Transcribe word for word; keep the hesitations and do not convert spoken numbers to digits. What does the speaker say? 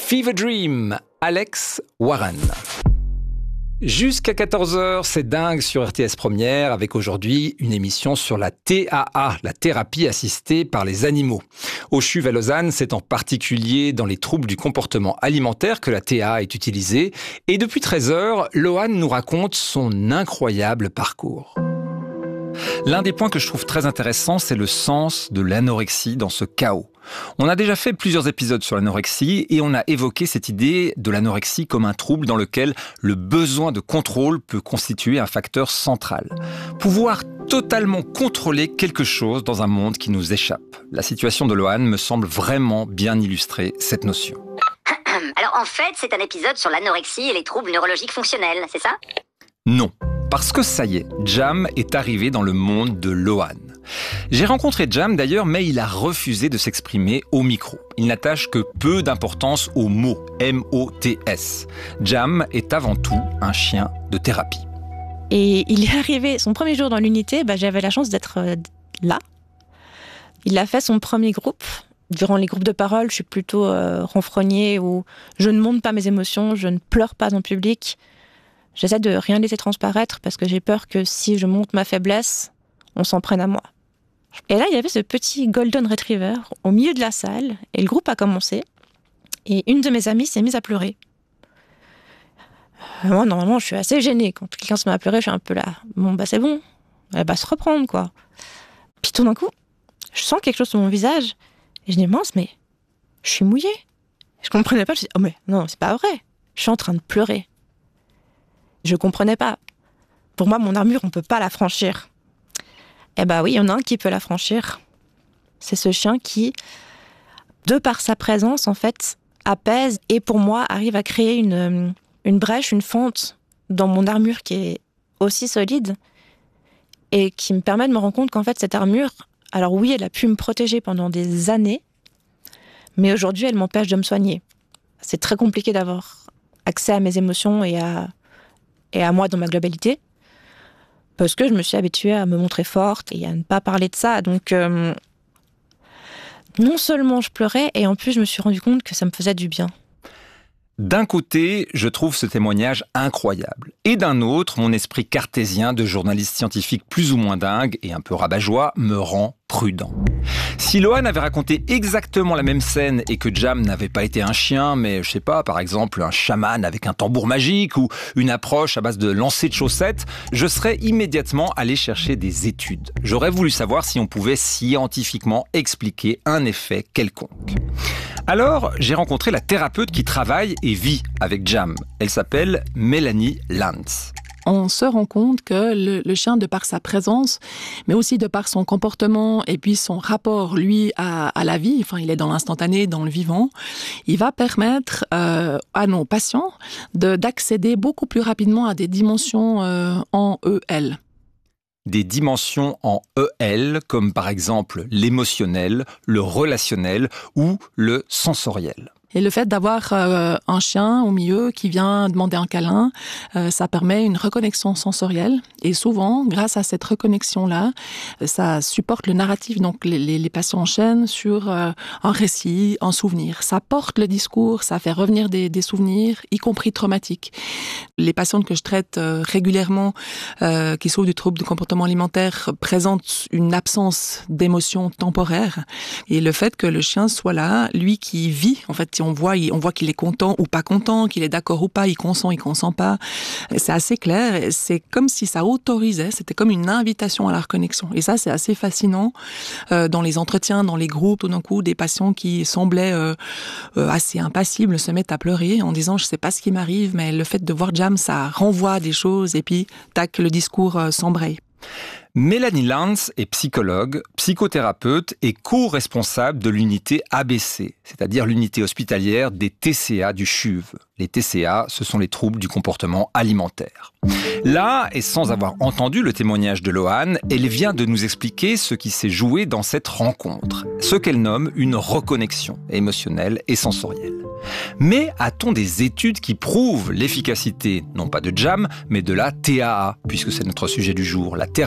Fever Dream, Alex Warren. Jusqu'à quatorze heures, c'est dingue sur R T S Première, avec aujourd'hui une émission sur la T A A, la thérapie assistée par les animaux. Au C H U V à Lausanne, c'est en particulier dans les troubles du comportement alimentaire que la T A A est utilisée. Et depuis treize heures, Loan nous raconte son incroyable parcours. L'un des points que je trouve très intéressant, c'est le sens de l'anorexie dans ce chaos. On a déjà fait plusieurs épisodes sur l'anorexie et on a évoqué cette idée de l'anorexie comme un trouble dans lequel le besoin de contrôle peut constituer un facteur central. Pouvoir totalement contrôler quelque chose dans un monde qui nous échappe. La situation de Loan me semble vraiment bien illustrer cette notion. Alors en fait, c'est un épisode sur l'anorexie et les troubles neurologiques fonctionnels, c'est ça ? Non. Parce que ça y est, Jam est arrivé dans le monde de Loan. J'ai rencontré Jam d'ailleurs, mais il a refusé de s'exprimer au micro. Il n'attache que peu d'importance au mot, M O T S. Jam est avant tout un chien de thérapie. Et il est arrivé, son premier jour dans l'unité, bah, j'avais la chance d'être euh, là. Il a fait son premier groupe. Durant les groupes de parole, je suis plutôt euh, renfrognée, où je ne montre pas mes émotions, je ne pleure pas en public. J'essaie de rien laisser transparaître parce que j'ai peur que si je montre ma faiblesse, on s'en prenne à moi. Et là, il y avait ce petit golden retriever au milieu de la salle et le groupe a commencé et une de mes amies s'est mise à pleurer. Euh, moi, normalement, je suis assez gênée. Quand quelqu'un se met à pleurer, je suis un peu là. Bon, bah c'est bon, elle va se reprendre, quoi. Puis tout d'un coup, je sens quelque chose sur mon visage et je dis, mince, mais je suis mouillée. Je comprenais pas, je dis, oh mais non, c'est pas vrai. Je suis en train de pleurer. Je comprenais pas. Pour moi, mon armure, on peut pas la franchir. Eh ben oui, il y en a un qui peut la franchir. C'est ce chien qui, de par sa présence, en fait, apaise et pour moi, arrive à créer une, une brèche, une fente dans mon armure qui est aussi solide et qui me permet de me rendre compte qu'en fait, cette armure, alors oui, elle a pu me protéger pendant des années, mais aujourd'hui, elle m'empêche de me soigner. C'est très compliqué d'avoir accès à mes émotions et à et à moi dans ma globalité, parce que je me suis habituée à me montrer forte et à ne pas parler de ça. Donc, euh, non seulement je pleurais, et en plus je me suis rendu compte que ça me faisait du bien. D'un côté, je trouve ce témoignage incroyable. Et d'un autre, mon esprit cartésien de journaliste scientifique plus ou moins dingue et un peu rabat-joie me rend prudent. Si Loan avait raconté exactement la même scène et que Jam n'avait pas été un chien, mais je sais pas, par exemple un chaman avec un tambour magique ou une approche à base de lancer de chaussettes, je serais immédiatement allé chercher des études. J'aurais voulu savoir si on pouvait scientifiquement expliquer un effet quelconque. Alors, j'ai rencontré la thérapeute qui travaille et vit avec Jam. Elle s'appelle Mélanie Lantz. On se rend compte que le, le chien, de par sa présence, mais aussi de par son comportement et puis son rapport, lui, à, à la vie, enfin, il est dans l'instantané, dans le vivant, il va permettre euh, à nos patients de, d'accéder beaucoup plus rapidement à des dimensions euh, en E L. Des dimensions en E L, comme par exemple l'émotionnel, le relationnel ou le sensoriel. Et le fait d'avoir euh, un chien au milieu qui vient demander un câlin, euh, ça permet une reconnexion sensorielle. Et souvent, grâce à cette reconnexion-là, ça supporte le narratif. Donc, les, les, les patients enchaînent sur euh, un récit, un souvenir. Ça porte le discours, ça fait revenir des, des souvenirs, y compris traumatiques. Les patientes que je traite euh, régulièrement, euh, qui souffrent du trouble du comportement alimentaire, présentent une absence d'émotion temporaire. Et le fait que le chien soit là, lui qui vit, en fait, on voit, on voit qu'il est content ou pas content, qu'il est d'accord ou pas, il consent, il consent pas. C'est assez clair. C'est comme si ça autorisait, c'était comme une invitation à la reconnexion. Et ça, c'est assez fascinant. Euh, dans les entretiens, dans les groupes, tout d'un coup, des patients qui semblaient euh, euh, assez impassibles se mettent à pleurer en disant « je sais pas ce qui m'arrive », mais le fait de voir Jam, ça renvoie à des choses et puis, tac, le discours euh, s'embraye. Mélanie Lantz est psychologue, psychothérapeute et co-responsable de l'unité A B C, c'est-à-dire l'unité hospitalière des T C A du C H U V. Les T C A, ce sont les troubles du comportement alimentaire. Là, et sans avoir entendu le témoignage de Loan, elle vient de nous expliquer ce qui s'est joué dans cette rencontre, ce qu'elle nomme une reconnexion émotionnelle et sensorielle. Mais a-t-on des études qui prouvent l'efficacité, non pas de Jam, mais de la T A A, puisque c'est notre sujet du jour, la thérapie